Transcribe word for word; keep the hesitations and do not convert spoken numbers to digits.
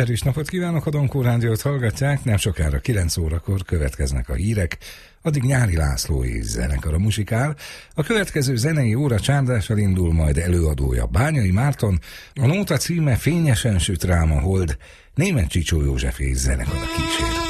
Szerés napot kívánok, a Donkó Rádiót hallgatják, nem sokára kilenc órakor következnek a hírek, addig Nyári László és zenekara muzsikál. A következő zenei óra csárdással indul, majd előadója Bányai Márton, a nóta címe Fényesen süt rám a hold, Németh Csicsó József és zenekara kísér.